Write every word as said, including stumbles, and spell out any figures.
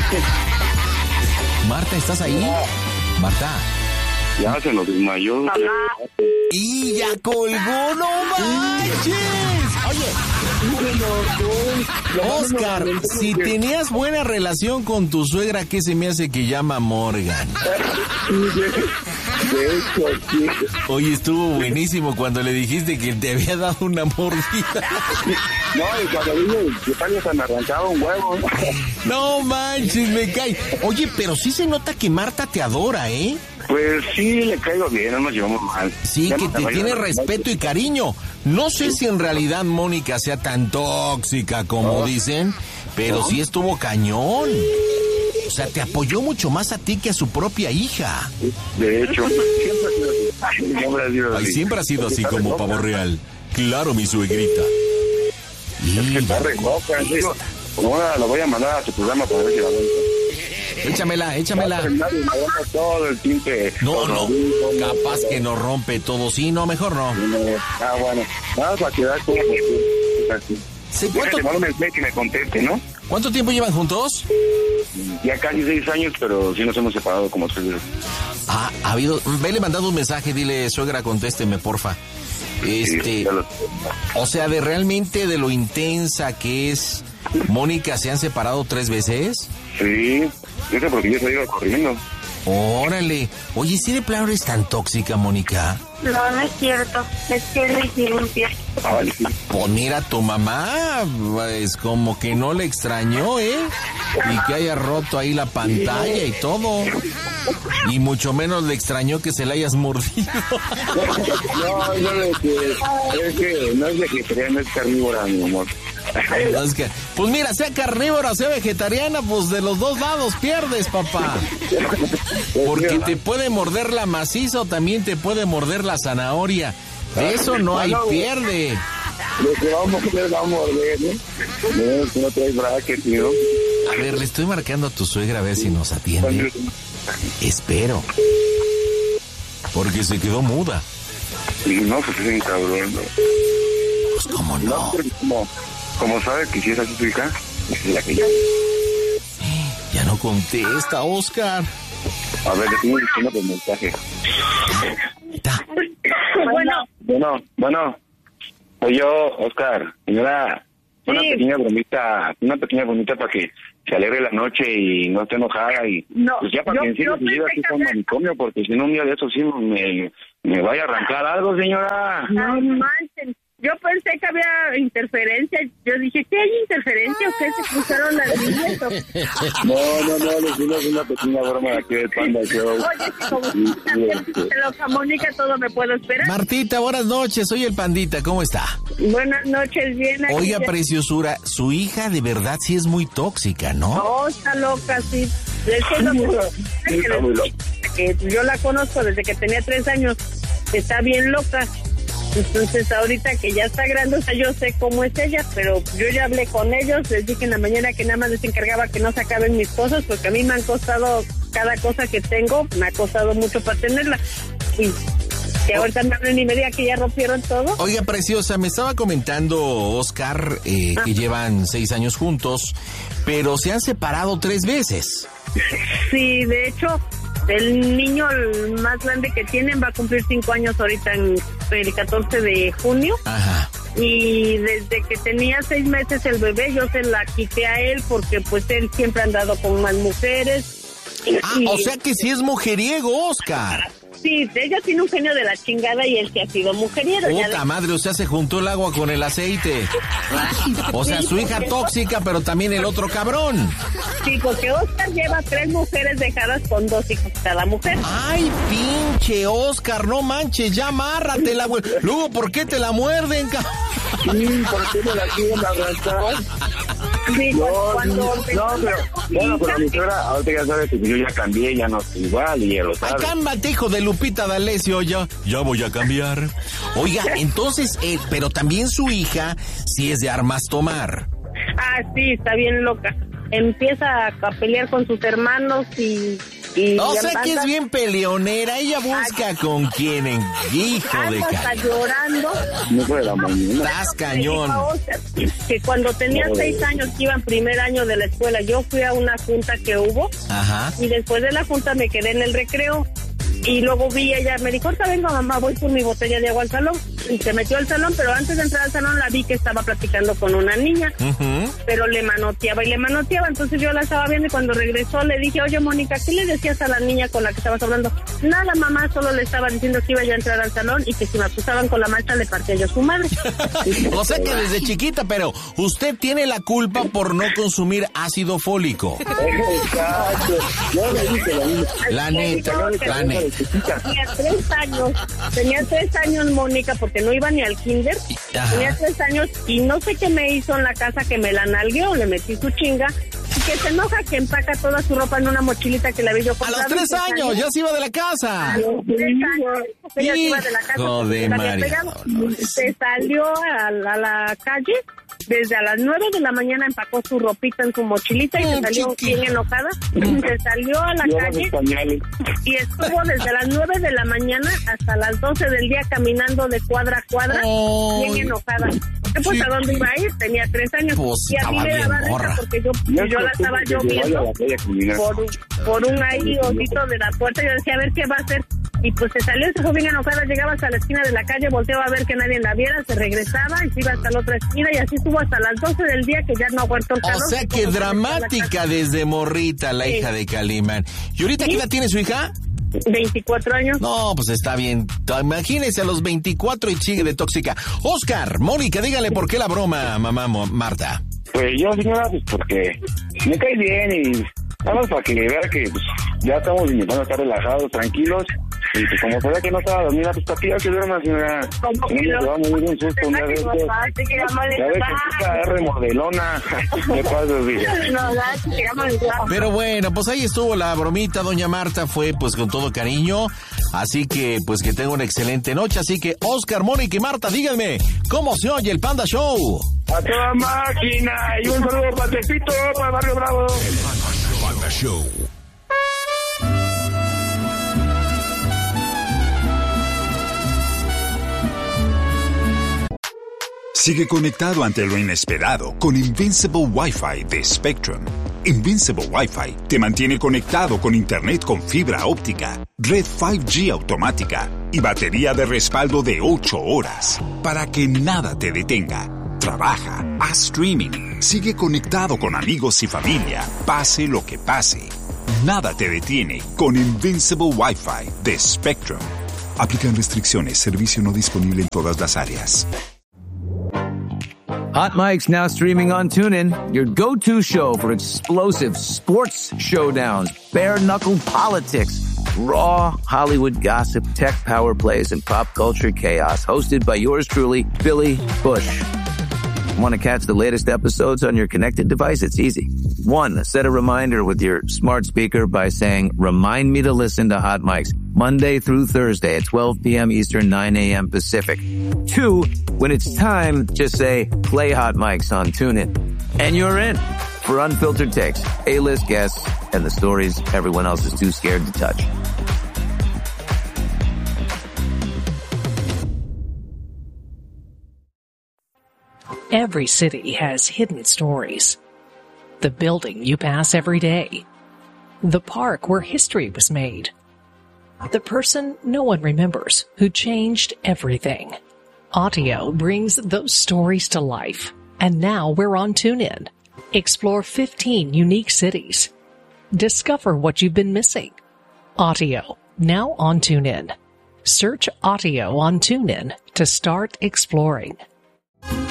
Marta, ¿estás ahí? Marta. Ya se nos desmayó. Y ya colgó, no manches. Oye, Oscar, si tenías buena relación con tu suegra, ¿qué se me hace que llama Morgan? De hecho, sí. Oye, estuvo buenísimo cuando le dijiste que te había dado una mordida. No, y cuando dije que tal se me arrancaba un huevo. No manches, me cae. Oye, pero sí se nota que Marta te adora, ¿eh? Pues sí, le caigo bien, no nos llevamos mal. Sí, ya que te tiene respeto y cariño. No sé si en realidad Mónica sea tan tóxica como dicen, pero sí estuvo cañón. O sea, te apoyó mucho más a ti que a su propia hija. De hecho, siempre ha sido así. Ay, siempre ha sido así como pavo real. Claro, mi suegrita. Es que está re loca, ahora lo voy a mandar a tu programa para ver si la ven. Échamela, échamela. Todo el tinte. No, no, capaz que nos rompe todo. Sí, no, mejor no. Ah, bueno. Vamos a quedar como... Sí, ¿cuánto... que me conteste, ¿no? ¿Cuánto tiempo llevan juntos? Ya casi seis años, pero sí nos hemos separado como tres veces. Ah, ha habido... Vele mandado un mensaje, dile, suegra, contésteme, porfa. Este... Sí, lo... O sea, de realmente de lo intensa que es Mónica, ¿se han separado tres veces? Sí, yo sé porque yo se iba corriendo. Órale. Oye, ¿sí de plano eres tan tóxica, Mónica? No, no es cierto. Es que le hicieron pie. Ah, sí. Poner a tu mamá, es como que no le extrañó, ¿eh? Y que haya roto ahí la pantalla y todo. Y mucho menos le extrañó que se la hayas mordido. No, no es que, es que no es vegetariana, es carnívora, mi amor. Es que, pues mira, sea carnívora, sea vegetariana, pues de los dos lados pierdes, papá. Porque te puede morder la maciza o también te puede morder la zanahoria. De eso no hay pierde. Lo que vamos a morder, vamos a morder, ¿eh? No, no traes bracket, tío. A ver, le estoy marcando a tu suegra a ver si nos atiende. Espero. Porque se quedó muda. No, pues es un cabrón. Pues cómo no. Como, como sabe que si es así tu hija, es la que ya. Ya no contesta, Oscar. A ver, le tengo diciendo por mensaje. Está. Bueno. Bueno, bueno. Soy yo, Oscar. Señora, sí. Una pequeña bromita, una pequeña bromita para que se alegre la noche y no esté enojada y no, pues ya para yo, que encima se lleve aquí con manicomio, porque si no un día de eso sí me, me vaya a arrancar algo, señora. No manchen. Yo pensé que había interferencia. Yo dije, ¿qué hay interferencia o qué? ¿Se cruzaron las líneas? No, no, no, les dimos una pequeña broma aquí de Panda Show. Oye, si como también te lo Mónica, todo me puedo esperar. Martita, buenas noches, soy el Pandita, ¿cómo está? Buenas noches, bien. Aquí Oiga, ya... preciosura, su hija de verdad sí es muy tóxica, ¿no? No, está loca, sí. Eso es lo que, está muy loca. que yo la conozco desde que tenía tres años. Está bien loca. Entonces ahorita que ya está grande, o sea, yo sé cómo es ella, pero yo ya hablé con ellos, les dije en la mañana que nada más les encargaba que no se acaben mis cosas, porque a mí me han costado, cada cosa que tengo, me ha costado mucho para tenerla. Y que ahorita me hablen y me digan que ya rompieron todo. Oiga, preciosa, me estaba comentando Oscar eh, que llevan seis años juntos, pero se han separado tres veces. Sí, de hecho... El niño el más grande que tienen va a cumplir cinco años ahorita en el catorce de junio. Ajá. Y desde que tenía seis meses el bebé, yo se la quité a él porque pues él siempre ha andado con más mujeres. Ah, y, o sea que sí es mujeriego, Oscar. Sí, ella tiene un genio de la chingada y él sí ha sido mujeriego. Puta de... madre, o sea, se juntó el agua con el aceite. O sea, su hija tóxica, pero también el otro cabrón. Sí, porque Oscar lleva tres mujeres dejadas con dos hijos cada mujer. Ay, pinche Oscar, no manches, ya amárrate la güey. Luego, ¿por qué te la muerden, cabrón? Sí, ¿por qué me la quieren arrancar? Sí, no, cuando... no, pero, bueno, pero mi suegra, ahorita ya sabes que yo ya cambié, ya no estoy igual y ya lo sabes. Ay, cálmate, hijo de Lupita D'Alessio, ya, ya voy a cambiar. Oiga, entonces, eh, pero también su hija sí es de armas tomar. Ah, sí, está bien loca. Empieza a pelear con sus hermanos y Y O sea anda, que es bien peleonera, ella busca ay, con quién, en hijo de está llorando. No fue la mañana. Estás cañón. Que cuando tenía seis años, que iba en primer año de la escuela, yo fui a una junta que hubo. Ajá. Y después de la junta me quedé en el recreo. Y luego vi ella, me dijo, ahorita venga mamá, voy por mi botella de agua al salón. Y se metió al salón, pero antes de entrar al salón la vi que estaba platicando con una niña. Uh-huh. Pero le manoteaba y le manoteaba, entonces yo la estaba viendo y cuando regresó le dije, oye Mónica, ¿qué le decías a la niña con la que estabas hablando? Nada, mamá, solo le estaba diciendo que iba ya a entrar al salón y que si me acusaban con la maestra le partía yo a su madre. O sea que desde chiquita, pero usted tiene la culpa por no consumir ácido fólico. Exacto. Yo le dije la misma. La neta, la neta. Tenía tres años, tenía tres años Mónica, porque no iba ni al kinder. Ajá. Tenía tres años y no sé qué me hizo en la casa, que me la nalgueó, le metí su chinga. Y que se enoja que empaca toda su ropa en una mochilita que le había yo comprado. A los tres años, años, ya se iba de la casa. A los tres años, ella se iba de la casa. Joder, María. Se salió a la, a la calle. Desde a las nueve de la mañana empacó su ropita en su mochilita y oh, se salió chiqui. bien enojada. Se salió a la Yo calle y estuvo desde las nueve de la mañana hasta las doce del día caminando de cuadra a cuadra, oh, bien enojada. Pues sí. ¿A dónde iba a ir? Tenía tres años. Pues y a mí me daba risa porque yo, yo, yo la estaba yo viendo por, por un ahí osito de la puerta. Yo decía, a ver qué va a hacer. Y pues se salió, se fue bien enojada, llegaba hasta la esquina de la calle, volteaba a ver que nadie la viera, se regresaba y se iba hasta la otra esquina y así estuvo hasta las doce del día que ya no aguantó el calor. O sea que dramática desde morrita la sí. hija de Calimán. ¿Y ahorita ¿Sí? qué edad tiene su hija? veinticuatro años. No, pues está bien. Imagínese a los veinticuatro y sigue de tóxica. Oscar, Mónica, dígale por qué la broma, mamá Marta. Pues yo, señora, pues porque me cae bien y nada más para que vea que pues, ya estamos intentando estar relajados, tranquilos. Y pues como sabía que no estaba dormida, pues para que ya que duerma, señora. ¿Cómo que no? Se va a morir un susto un día de estos. Ya ves que está remodelona. ¿Qué pasa, Pero bueno, pues ahí estuvo la bromita, doña Marta, fue pues con todo cariño. Así que pues que tenga una excelente noche. Así que Oscar, Mónica y Marta, díganme, ¿cómo se oye el Panda Show? A toda máquina. Y un saludo para Tepito, para Barrio Bravo. El Panda Show. Sigue conectado ante lo inesperado con Invincible Wi-Fi de Spectrum. Invincible Wi-Fi te mantiene conectado con internet con fibra óptica, red cinco G automática y batería de respaldo de ocho horas para que nada te detenga. Trabaja, haz streaming, sigue conectado con amigos y familia, pase lo que pase. Nada te detiene con Invincible Wi-Fi de Spectrum. Aplican restricciones, servicio no disponible en todas las áreas. Hot Mic's now streaming on TuneIn, your go-to show for explosive sports showdowns, bare-knuckle politics, raw Hollywood gossip, tech power plays, and pop culture chaos. Hosted by yours truly, Billy Bush. Want to catch the latest episodes on your connected device? It's easy. One, set a reminder with your smart speaker by saying, remind me to listen to Hot Mics Monday through Thursday at twelve p.m. Eastern, nine a.m. Pacific. Two, when it's time, just say, play Hot Mics on TuneIn. And you're in for unfiltered takes, A-list guests, and the stories everyone else is too scared to touch. Every city has hidden stories. The building you pass every day. The park where history was made. The person no one remembers who changed everything. Audio brings those stories to life. And now we're on TuneIn. Explore fifteen unique cities. Discover what you've been missing. Audio, now on TuneIn. Search Audio on TuneIn to start exploring.